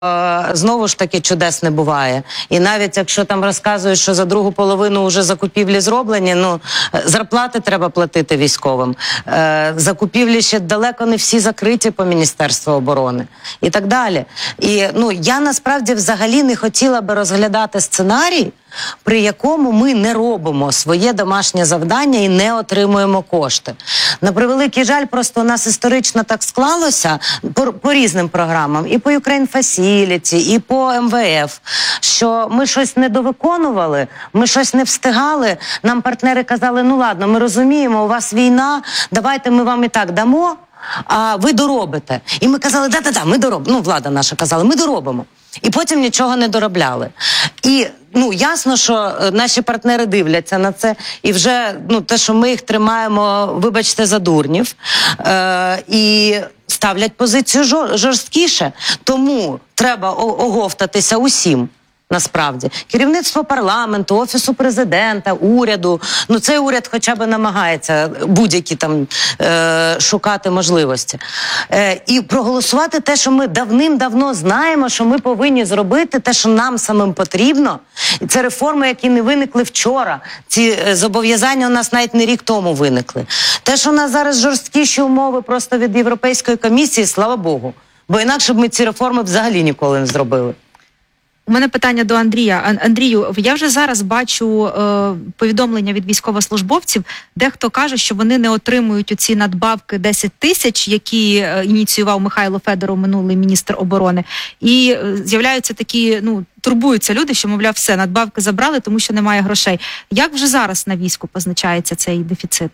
знову ж таки чудес не буває. І навіть якщо там розказують, що за другу половину вже закупівлі зроблені, зарплати треба платити військовим. Закупівлі ще далеко не всі закриті по Міністерству оборони. І так далі. І я насправді взагалі не хотіла би розглядати сценарій, при якому ми не робимо своє домашнє завдання і не отримуємо кошти. На превеликий жаль, просто у нас історично так склалося по різним програмам, і по Ukraine Facility, і по МВФ, що ми щось не довиконували, ми щось не встигали, нам партнери казали, ладно, ми розуміємо, у вас війна, давайте ми вам і так дамо, а ви доробите. І ми казали, да-да-да, ми доробимо. Влада наша казала, ми доробимо. І потім нічого не доробляли. І, ясно, що наші партнери дивляться на це, і вже, те, що ми їх тримаємо, вибачте, за дурнів, і ставлять позицію жорсткіше. Тому треба оговтатися усім. Насправді. Керівництво парламенту, Офісу президента, уряду. Цей уряд хоча б намагається будь-які там шукати можливості. І проголосувати те, що ми давним-давно знаємо, що ми повинні зробити, те, що нам самим потрібно. І це реформи, які не виникли вчора. Ці зобов'язання у нас навіть не рік тому виникли. Те, що у нас зараз жорсткіші умови просто від Європейської комісії, слава Богу. Бо інакше б ми ці реформи взагалі ніколи не зробили. У мене питання до Андрія. Андрію, я вже зараз бачу повідомлення від військовослужбовців, дехто каже, що вони не отримують оці надбавки 10 тисяч, які ініціював Михайло Федоров, минулий міністр оборони. І з'являються такі, турбуються люди, що, мовляв, все, надбавки забрали, тому що немає грошей. Як вже зараз на війську позначається цей дефіцит?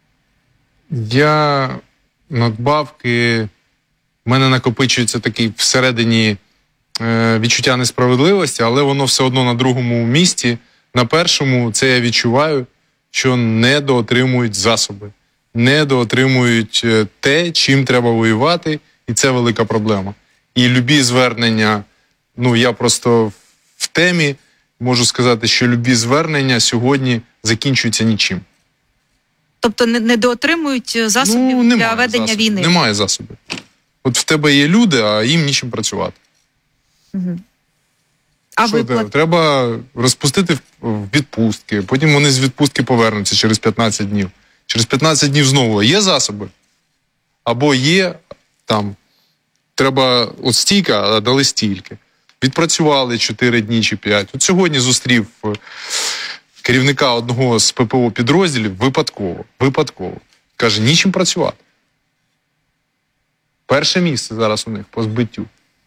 Надбавки, в мене накопичується такий всередині відчуття несправедливості, але воно все одно на другому місці. На першому це я відчуваю, що недоотримують засоби, недоотримують те, чим треба воювати, і це велика проблема. І любі звернення, я просто в темі можу сказати, що любі звернення сьогодні закінчуються нічим. Тобто недоотримують засобів для ведення війни? Немає засобів. От в тебе є люди, а їм нічим працювати. Треба розпустити в відпустки, потім вони з відпустки повернуться через 15 днів. Через 15 днів знову є засоби, або є там, треба стільки, а дали стільки. Відпрацювали 4 дні чи 5. От сьогодні зустрів керівника одного з ППО підрозділів випадково. Каже, нічим працювати. Перше місце зараз у них по збиттю.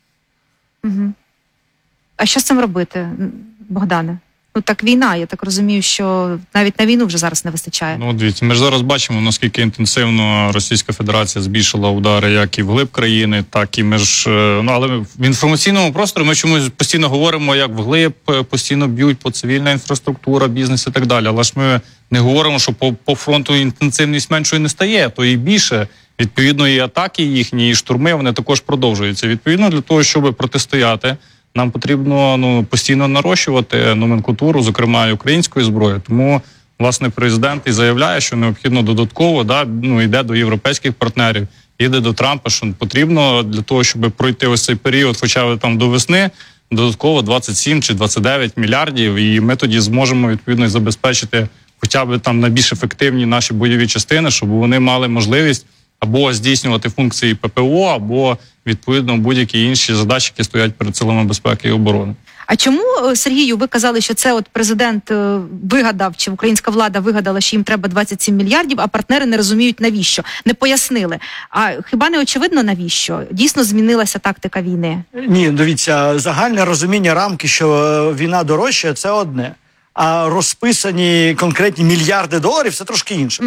А що з цим робити, Богдане? Так війна, я так розумію, що навіть на війну вже зараз не вистачає. Дивіться, ми ж зараз бачимо, наскільки інтенсивно Російська Федерація збільшила удари як і вглиб країни, так і але в інформаційному просторі ми чомусь постійно говоримо, як вглиб, постійно б'ють по цивільна інфраструктура, бізнес і так далі. Але ж ми не говоримо, що по фронту інтенсивність меншою не стає, то і більше. Відповідно, і атаки їхні, і штурми, вони також продовжуються. Відповідно, для того, щоб протистояти, нам потрібно постійно нарощувати номенклатуру, зокрема і української зброї. Тому, власне, президент і заявляє, що необхідно додатково, йде до європейських партнерів, йде до Трампа, що потрібно для того, щоб пройти ось цей період, хоча б там до весни, додатково 27 чи 29 мільярдів, і ми тоді зможемо, відповідно, забезпечити хоча б там найбільш ефективні наші бойові частини, щоб вони мали можливість або здійснювати функції ППО, або, відповідно, будь-які інші задачі, які стоять перед силами безпеки і оборони. А чому, Сергію, ви казали, що це президент вигадав, чи українська влада вигадала, що їм треба 27 мільярдів, а партнери не розуміють, навіщо? Не пояснили. А хіба не очевидно, навіщо? Дійсно змінилася тактика війни? Ні, дивіться, загальне розуміння рамки, що війна дорожча, це одне. А розписані конкретні мільярди доларів – це трошки інше.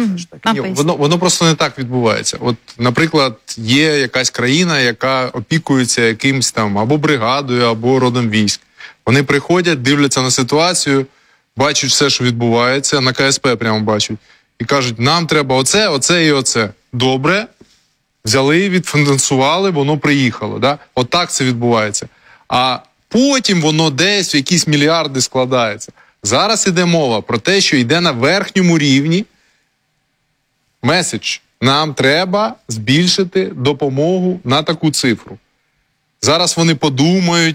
Воно просто не так відбувається. От, наприклад, є якась країна, яка опікується якимсь там або бригадою, або родом військ. Вони приходять, дивляться на ситуацію, бачать все, що відбувається, на КСП прямо бачать, і кажуть, нам треба оце, оце і оце. Добре, взяли, відфінансували, воно приїхало. Да? Отак це відбувається. А потім воно десь в якісь мільярди складається. Зараз іде мова про те, що йде на верхньому рівні меседж. Нам треба збільшити допомогу на таку цифру. Зараз вони подумають,